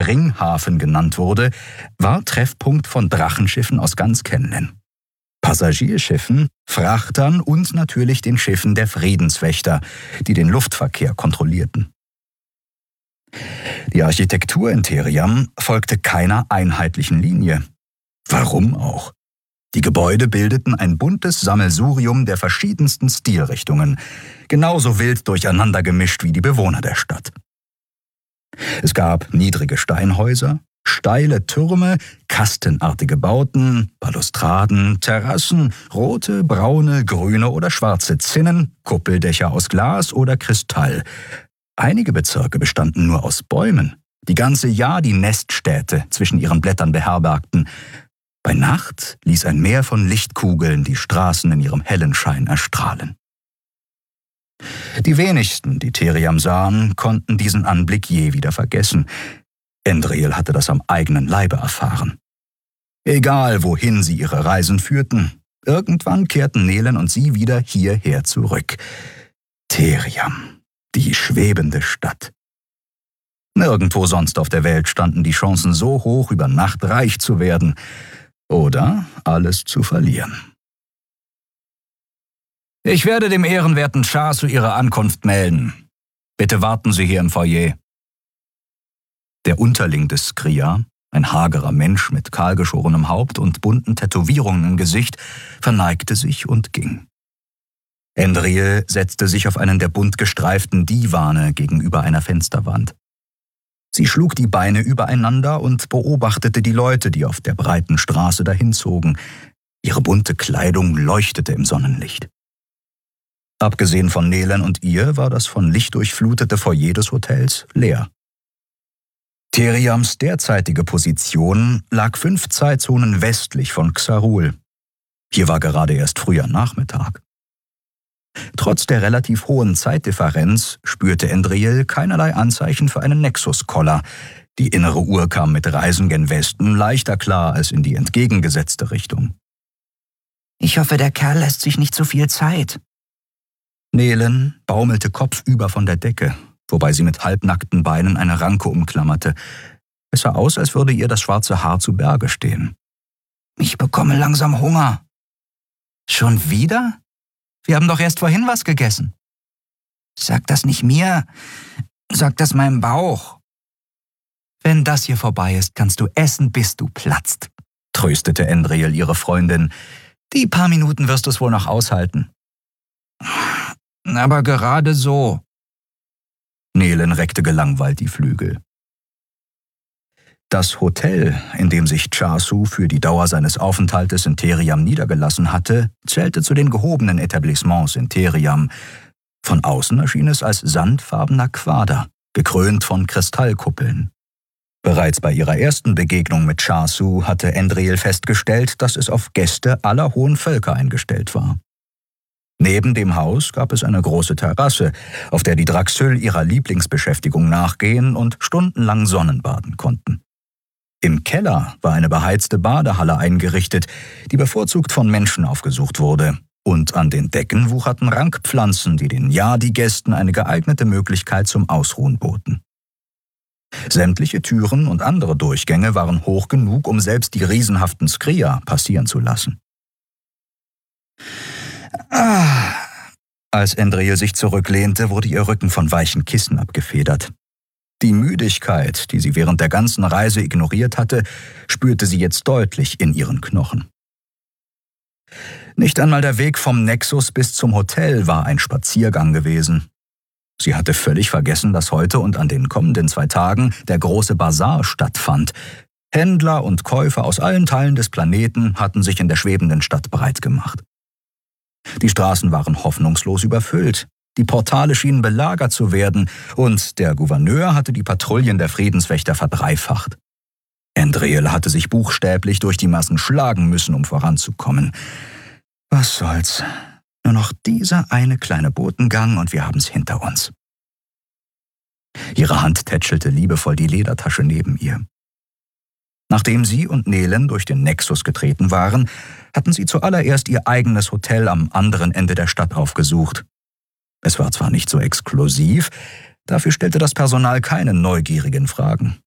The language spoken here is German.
Ringhafen genannt wurde, war Treffpunkt von Drachenschiffen aus ganz Kenlen. Passagierschiffen, Frachtern und natürlich den Schiffen der Friedenswächter, die den Luftverkehr kontrollierten. Die Architektur in Theriam folgte keiner einheitlichen Linie. Warum auch? Die Gebäude bildeten ein buntes Sammelsurium der verschiedensten Stilrichtungen, genauso wild durcheinander gemischt wie die Bewohner der Stadt. Es gab niedrige Steinhäuser, steile Türme, kastenartige Bauten, Balustraden, Terrassen, rote, braune, grüne oder schwarze Zinnen, Kuppeldächer aus Glas oder Kristall. Einige Bezirke bestanden nur aus Bäumen, die ganze Jahr die Neststädte zwischen ihren Blättern beherbergten. Bei Nacht ließ ein Meer von Lichtkugeln die Straßen in ihrem hellen Schein erstrahlen. Die wenigsten, die Theriam sahen, konnten diesen Anblick je wieder vergessen. Endriel hatte das am eigenen Leibe erfahren. Egal, wohin sie ihre Reisen führten, irgendwann kehrten Nelen und sie wieder hierher zurück. Theriam, die schwebende Stadt. Nirgendwo sonst auf der Welt standen die Chancen so hoch, über Nacht reich zu werden oder alles zu verlieren. »Ich werde dem ehrenwerten Chasu Ihre Ankunft melden. Bitte warten Sie hier im Foyer.« Der Unterling des Skria, ein hagerer Mensch mit kahlgeschorenem Haupt und bunten Tätowierungen im Gesicht, verneigte sich und ging. Endriel setzte sich auf einen der bunt gestreiften Divane gegenüber einer Fensterwand. Sie schlug die Beine übereinander und beobachtete die Leute, die auf der breiten Straße dahinzogen. Ihre bunte Kleidung leuchtete im Sonnenlicht. Abgesehen von Nelen und ihr war das von Licht durchflutete Foyer des Hotels leer. Theriams derzeitige Position lag 5 Zeitzonen westlich von Xarul. Hier war gerade erst früher Nachmittag. Trotz der relativ hohen Zeitdifferenz spürte Endriel keinerlei Anzeichen für einen Nexus-Koller. Die innere Uhr kam mit Reisen gen Westen leichter klar als in die entgegengesetzte Richtung. »Ich hoffe, der Kerl lässt sich nicht so viel Zeit.« Nelen baumelte kopfüber von der Decke, wobei sie mit halbnackten Beinen eine Ranke umklammerte. Es sah aus, als würde ihr das schwarze Haar zu Berge stehen. »Ich bekomme langsam Hunger.« »Schon wieder? Wir haben doch erst vorhin was gegessen.« »Sag das nicht mir, sag das meinem Bauch.« »Wenn das hier vorbei ist, kannst du essen, bis du platzt«, tröstete Endriel ihre Freundin. »Die paar Minuten wirst du es wohl noch aushalten.« »Aber gerade so.« Nelen reckte gelangweilt die Flügel. Das Hotel, in dem sich Chasu für die Dauer seines Aufenthaltes in Theriam niedergelassen hatte, zählte zu den gehobenen Etablissements in Theriam. Von außen erschien es als sandfarbener Quader, gekrönt von Kristallkuppeln. Bereits bei ihrer ersten Begegnung mit Chasu hatte Endriel festgestellt, dass es auf Gäste aller hohen Völker eingestellt war. Neben dem Haus gab es eine große Terrasse, auf der die Draxyl ihrer Lieblingsbeschäftigung nachgehen und stundenlang Sonnenbaden konnten. Im Keller war eine beheizte Badehalle eingerichtet, die bevorzugt von Menschen aufgesucht wurde, und an den Decken wucherten Rankpflanzen, die den Yadi-Gästen eine geeignete Möglichkeit zum Ausruhen boten. Sämtliche Türen und andere Durchgänge waren hoch genug, um selbst die riesenhaften Skria passieren zu lassen. Als Endriel sich zurücklehnte, wurde ihr Rücken von weichen Kissen abgefedert. Die Müdigkeit, die sie während der ganzen Reise ignoriert hatte, spürte sie jetzt deutlich in ihren Knochen. Nicht einmal der Weg vom Nexus bis zum Hotel war ein Spaziergang gewesen. Sie hatte völlig vergessen, dass heute und an den kommenden 2 Tagen der große Basar stattfand. Händler und Käufer aus allen Teilen des Planeten hatten sich in der schwebenden Stadt breit gemacht. Die Straßen waren hoffnungslos überfüllt, die Portale schienen belagert zu werden und der Gouverneur hatte die Patrouillen der Friedenswächter verdreifacht. Endriel hatte sich buchstäblich durch die Massen schlagen müssen, um voranzukommen. Was soll's? Nur noch dieser eine kleine Botengang und wir haben's hinter uns. Ihre Hand tätschelte liebevoll die Ledertasche neben ihr. Nachdem sie und Nelen durch den Nexus getreten waren, hatten sie zuallererst ihr eigenes Hotel am anderen Ende der Stadt aufgesucht. Es war zwar nicht so exklusiv, dafür stellte das Personal keine neugierigen Fragen.